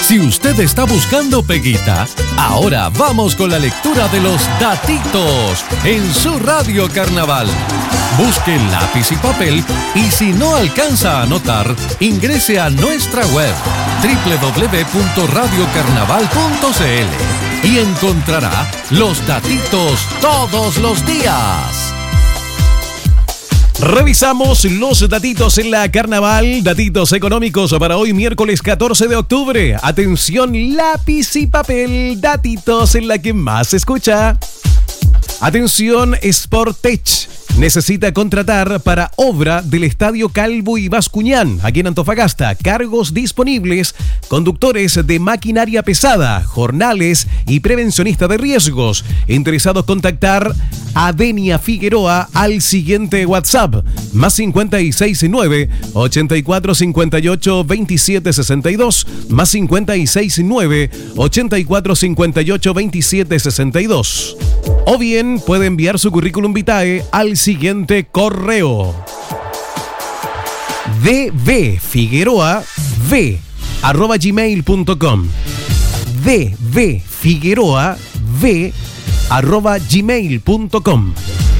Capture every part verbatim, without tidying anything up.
Si usted está buscando peguita, ahora vamos con la lectura de los datitos en su Radio Carnaval. Busque lápiz y papel y si no alcanza a anotar, ingrese a nuestra web doble u doble u doble u punto radio carnaval punto c l y encontrará los datitos todos los días. Revisamos los datitos en la Carnaval, datitos económicos para hoy miércoles catorce de octubre. Atención, lápiz y papel, datitos en la que más se escucha. Atención, Sportech necesita contratar para obra del Estadio Calvo y Bascuñán, aquí en Antofagasta. Cargos disponibles, conductores de maquinaria pesada, jornales y prevencionista de riesgos. Interesados contactar a Denia Figueroa al siguiente WhatsApp, más cincuenta y seis nueve, ochenta y cuatro cincuenta y ocho, veintisiete sesenta y dos, más cincuenta y seis nueve, ochenta y cuatro cincuenta y ocho, veintisiete sesenta y dos. O bien puede enviar su currículum vitae al siguiente correo: dvfigueroa v arroba gmail punto com, dvfigueroa v arroba gmail punto com.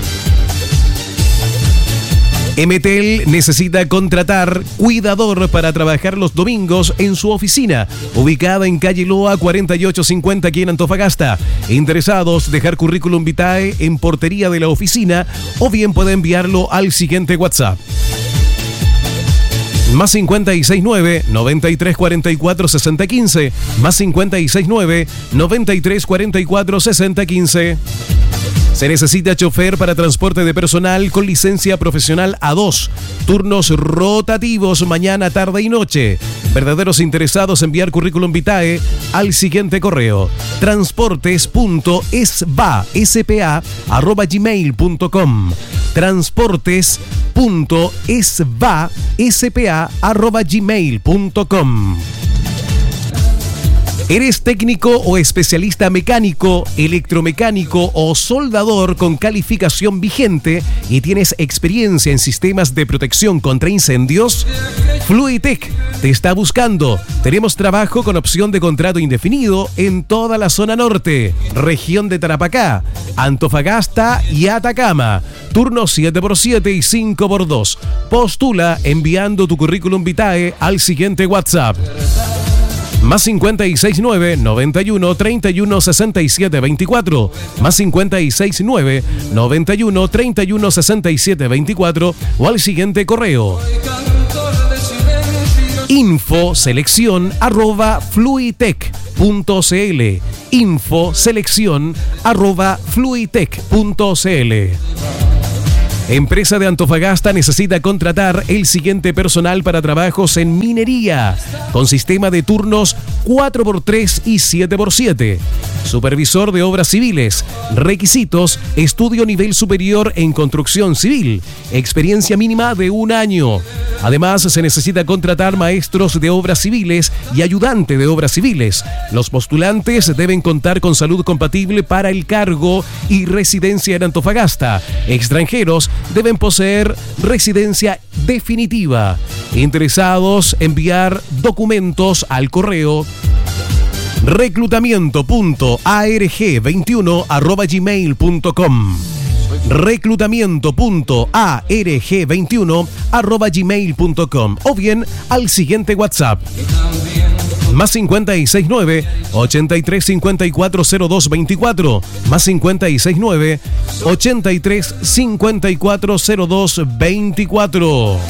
Emetel necesita contratar cuidador para trabajar los domingos en su oficina, ubicada en calle Loa cuarenta y ocho cincuenta aquí en Antofagasta. Interesados, dejar currículum vitae en portería de la oficina o bien puede enviarlo al siguiente WhatsApp. Más cincuenta y seis nueve, noventa y tres cuarenta y cuatro, sesenta quince, más cincuenta y seis nueve, noventa y tres cuarenta y cuatro, sesenta quince. Se necesita chofer para transporte de personal con licencia profesional A dos. Turnos rotativos mañana, tarde y noche. Verdaderos interesados, enviar currículum vitae al siguiente correo: transportes punto spa arroba gmail punto com. transportes punto spa arroba gmail punto com. ¿Eres técnico o especialista mecánico, electromecánico o soldador con calificación vigente y tienes experiencia en sistemas de protección contra incendios? Fluitec te está buscando. Tenemos trabajo con opción de contrato indefinido en toda la zona norte, región de Tarapacá, Antofagasta y Atacama. Turnos siete por siete y cinco por dos. Postula enviando tu currículum vitae al siguiente WhatsApp: más cincuenta y seis nueve, noventa y uno, treinta y uno, sesenta y siete, veinticuatro, más cincuenta y seis nueve, noventa y uno, treinta y uno, sesenta y siete, veinticuatro o al siguiente correo: info selección arroba fluitec punto cl, info selección arroba fluitec punto cl. Empresa de Antofagasta necesita contratar el siguiente personal para trabajos en minería, con sistema de turnos cuatro por tres y siete por siete. Supervisor de obras civiles. Requisitos: estudio nivel superior en construcción civil, experiencia mínima de un año. Además, se necesita contratar maestros de obras civiles y ayudante de obras civiles. Los postulantes deben contar con salud compatible para el cargo y residencia en Antofagasta. Extranjeros deben poseer residencia definitiva. Interesados, enviar documentos al correo reclutamiento punto a r g veintiuno arroba gmail punto com, reclutamiento punto a r g veintiuno arroba gmail punto com o bien al siguiente WhatsApp: más cincuenta y seis nueve, ochenta y tres cincuenta y cuatro, cero dos veinticuatro, más cincuenta y seis nueve, ochenta y tres cincuenta y cuatro, cero dos veinticuatro.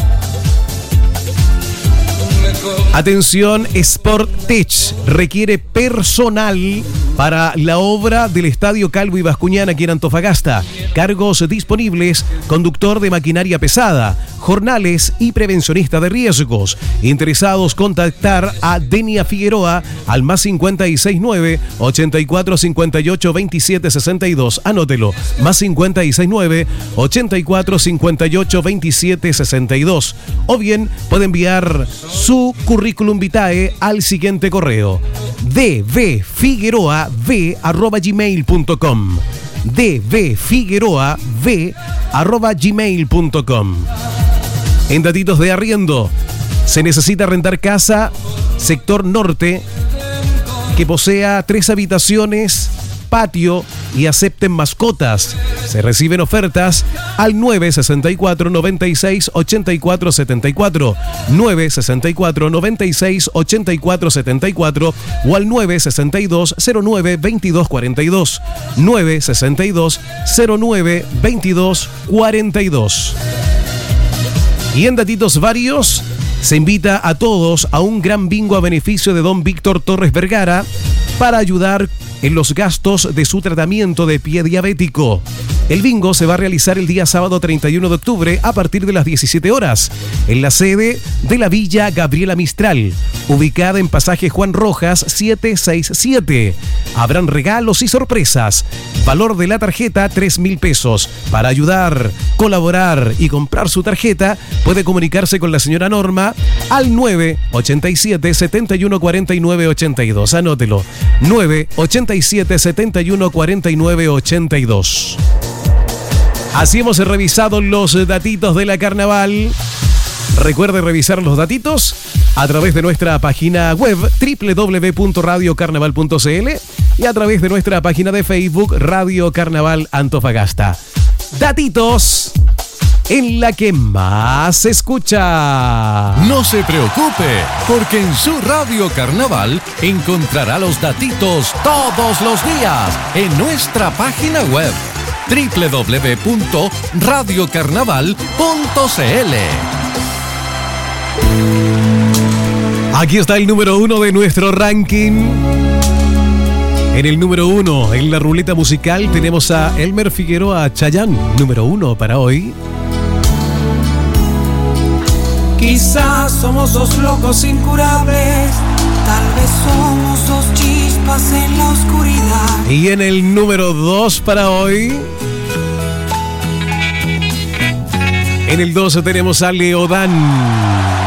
Atención, Sportech requiere personal para la obra del Estadio Calvo y Bascuñán aquí en Antofagasta. Cargos disponibles: conductor de maquinaria pesada, jornales y prevencionista de riesgos. Interesados, contactar a Denia Figueroa al más cincuenta y seis nueve, ochenta y cuatro cincuenta y ocho, veintisiete sesenta y dos. Anótelo: más cincuenta y seis nueve, ochenta y cuatro cincuenta y ocho, veintisiete sesenta y dos. O bien puede enviar su currículum vitae al siguiente correo: dvfigueroa v arroba gmail punto com, dvfigueroa v arroba gmail punto com. En datitos de arriendo, se necesita rentar casa sector norte que posea tres habitaciones, patio y acepten mascotas. Se reciben ofertas al nueve seis cuatro, noventa y seis, ochenta y cuatro setenta y cuatro, nueve seis cuatro, noventa y seis, ochenta y cuatro setenta y cuatro o al nueve seis dos, cero nueve, veintidós cuarenta y dos, nueve seis dos, cero nueve, veintidós cuarenta y dos. Y en datitos varios, se invita a todos a un gran bingo a beneficio de don Víctor Torres Vergara para ayudar en los gastos de su tratamiento de pie diabético. El bingo se va a realizar el día sábado treinta y uno de octubre a partir de las diecisiete horas en la sede de la Villa Gabriela Mistral, ubicada en pasaje Juan Rojas setecientos sesenta y siete. Habrán regalos y sorpresas. Valor de la tarjeta tres mil pesos. Para ayudar, colaborar y comprar su tarjeta puede comunicarse con la señora Norma al nueve ochenta y siete, setenta y uno, cuarenta y nueve, ochenta y dos. Anótelo. nueve ochenta y siete, setenta y uno, cuarenta y nueve, ochenta y dos. Así hemos revisado los datitos de la carnaval. Recuerde revisar los datitos a través de nuestra página web doble u doble u doble u punto radio carnaval punto c l y a través de nuestra página de Facebook Radio Carnaval Antofagasta. Datitos en la que más se escucha. No se preocupe, porque en su Radio Carnaval encontrará los datitos todos los días en nuestra página web doble u doble u doble u punto radio carnaval punto c l. Aquí está el número uno de nuestro ranking. En el número uno, en la ruleta musical, tenemos a Elmer Figueroa Chayanne, número uno para hoy. Quizás somos dos locos incurables, tal vez somos dos chispas en la oscuridad. Y en el número dos para hoy, en el doce tenemos a Leodán.